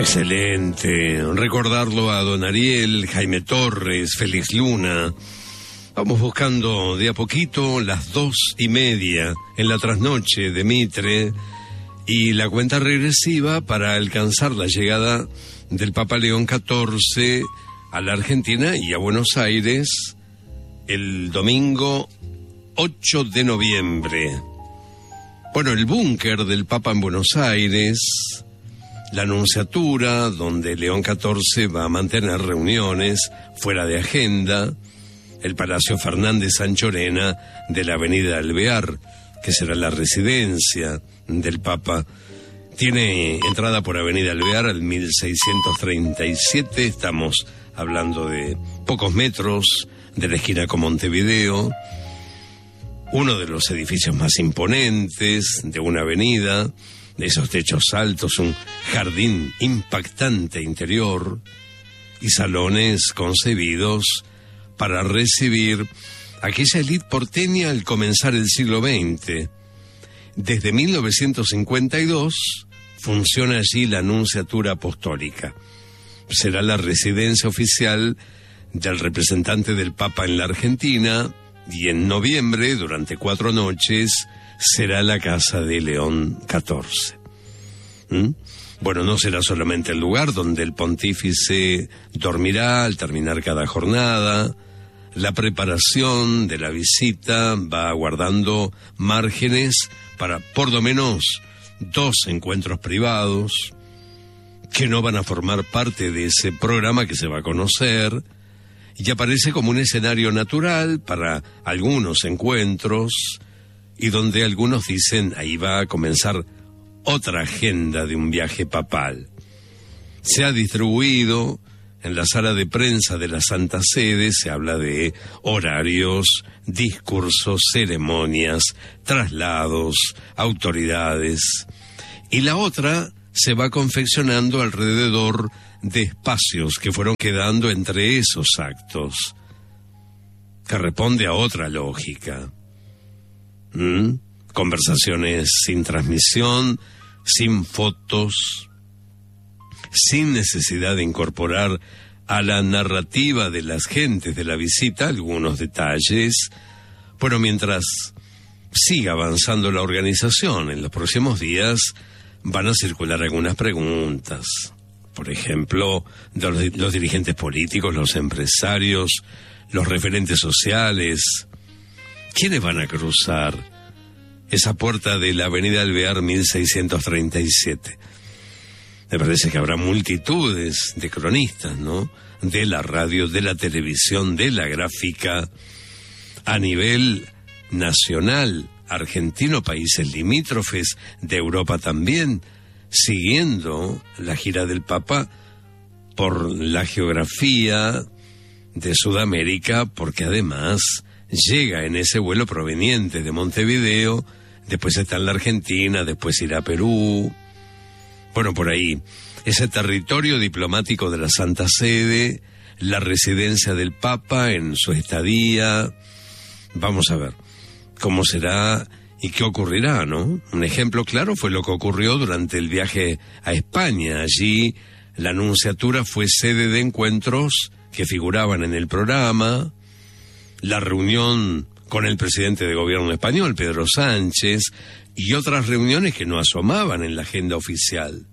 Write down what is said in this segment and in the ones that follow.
Excelente. Recordarlo a don Ariel, Jaime Torres, Félix Luna. Vamos buscando de a poquito las 2:30 en la trasnoche de Mitre y la cuenta regresiva para alcanzar la llegada del Papa León XIV a la Argentina y a Buenos Aires el domingo 8 de noviembre. Bueno, el búnker del Papa en Buenos Aires, la Nunciatura, donde León XIV va a mantener reuniones fuera de agenda, el Palacio Fernández Sanchorena de la Avenida Alvear, que será la residencia del Papa. Tiene entrada por Avenida Alvear al 1637, estamos hablando de pocos metros de la esquina con Montevideo, uno de los edificios más imponentes de una avenida, de esos techos altos, un jardín impactante interior y salones concebidos para recibir aquella élite porteña al comenzar el siglo XX. Desde 1952 funciona allí la Nunciatura Apostólica. Será la residencia oficial del representante del Papa en la Argentina y en noviembre, durante 4 noches, será la casa de León XIV. Bueno, no será solamente el lugar donde el pontífice dormirá al terminar cada jornada. La preparación de la visita va guardando márgenes para por lo menos 2 encuentros privados que no van a formar parte de ese programa que se va a conocer, y aparece como un escenario natural para algunos encuentros y donde algunos dicen ahí va a comenzar otra agenda de un viaje papal. Se ha distribuido en la sala de prensa de la Santa Sede, se habla de horarios, discursos, ceremonias, traslados, autoridades, y la otra se va confeccionando alrededor de espacios que fueron quedando entre esos actos, que responde a otra lógica. Conversaciones sin transmisión, sin fotos, sin necesidad de incorporar a la narrativa de las gentes de la visita algunos detalles. Bueno, mientras siga avanzando la organización, en los próximos días van a circular algunas preguntas. Por ejemplo, de los dirigentes políticos, los empresarios, los referentes sociales. ¿Quiénes van a cruzar esa puerta de la Avenida Alvear 1637? Me parece que habrá multitudes de cronistas, ¿no? De la radio, de la televisión, de la gráfica, a nivel nacional, argentino, países limítrofes, de Europa también, siguiendo la gira del Papa por la geografía de Sudamérica, porque además llega en ese vuelo proveniente de Montevideo, después está en la Argentina, después irá a Perú. Bueno, por ahí, ese territorio diplomático de la Santa Sede, la residencia del Papa en su estadía. Vamos a ver cómo será y qué ocurrirá, ¿no? Un ejemplo claro fue lo que ocurrió durante el viaje a España. Allí la Nunciatura fue sede de encuentros que figuraban en el programa, la reunión con el presidente de gobierno español, Pedro Sánchez, y otras reuniones que no asomaban en la agenda oficial.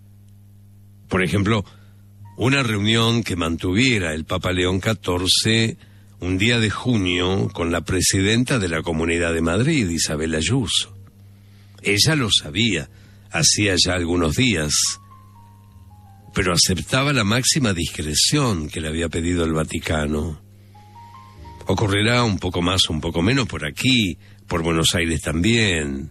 Por ejemplo, una reunión que mantuviera el Papa León XIV un día de junio con la presidenta de la Comunidad de Madrid, Isabel Ayuso. Ella lo sabía, hacía ya algunos días, pero aceptaba la máxima discreción que le había pedido el Vaticano. Ocurrirá un poco más, un poco menos por aquí, por Buenos Aires también.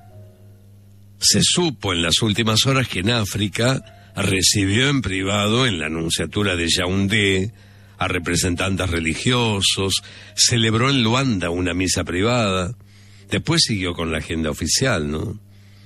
Se supo en las últimas horas que en África recibió en privado en la Nunciatura de Yaoundé a representantes religiosos, celebró en Luanda una misa privada, después siguió con la agenda oficial, ¿no?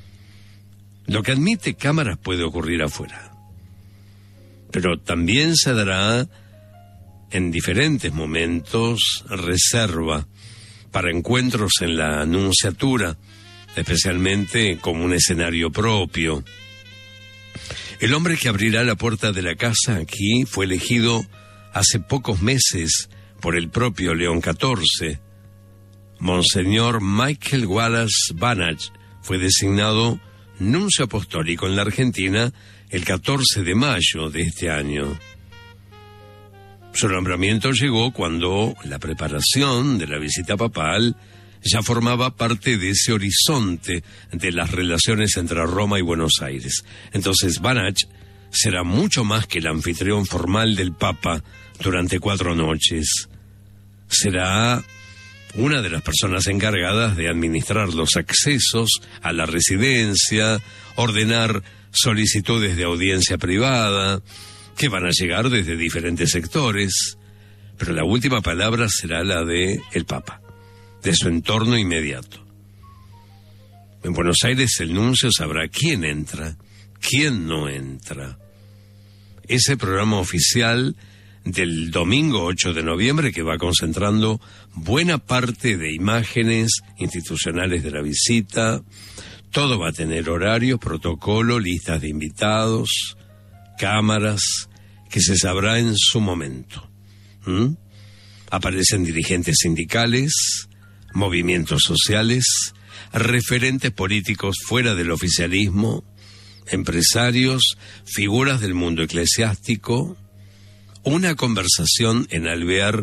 Lo que admite cámaras puede ocurrir afuera, pero también se dará en diferentes momentos reserva para encuentros en la Nunciatura, especialmente como un escenario propio. El hombre que abrirá la puerta de la casa aquí fue elegido hace pocos meses por el propio León XIV. Monseñor Michael Wallace Banach fue designado nuncio apostólico en la Argentina el 14 de mayo de este año. Su nombramiento llegó cuando la preparación de la visita papal ya formaba parte de ese horizonte de las relaciones entre Roma y Buenos Aires. Entonces Banach será mucho más que el anfitrión formal del Papa durante 4 noches. Será una de las personas encargadas de administrar los accesos a la residencia, ordenar solicitudes de audiencia privada, que van a llegar desde diferentes sectores, pero la última palabra será la de el Papa, de su entorno inmediato. En Buenos Aires el nuncio sabrá quién entra, quién no entra. Ese programa oficial del domingo 8 de noviembre que va concentrando buena parte de imágenes institucionales de la visita. Todo va a tener horarios, protocolo, listas de invitados, cámaras, que se sabrá en su momento. Aparecen dirigentes sindicales, movimientos sociales, referentes políticos fuera del oficialismo, empresarios, figuras del mundo eclesiástico. Una conversación en Alvear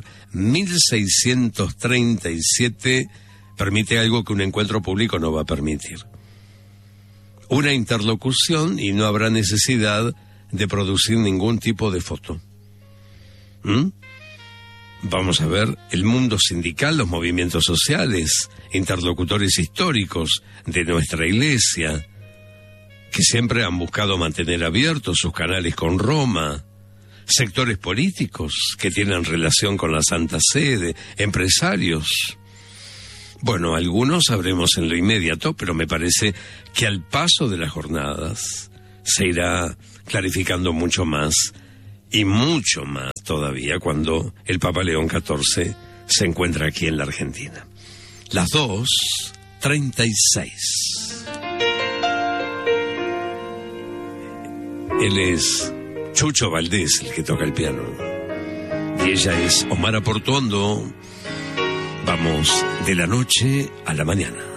1637 permite algo que un encuentro público no va a permitir. Una interlocución y no habrá necesidad de producir ningún tipo de foto. Vamos a ver el mundo sindical, los movimientos sociales, interlocutores históricos de nuestra iglesia, que siempre han buscado mantener abiertos sus canales con Roma, sectores políticos que tienen relación con la Santa Sede, empresarios. Bueno, algunos sabremos en lo inmediato, pero me parece que al paso de las jornadas se irá clarificando mucho más, y mucho más todavía cuando el Papa León XIV se encuentra aquí en la Argentina. Las 2:36. Él es Chucho Valdés, el que toca el piano, y ella es Omara Portuondo. Vamos de la noche a la mañana.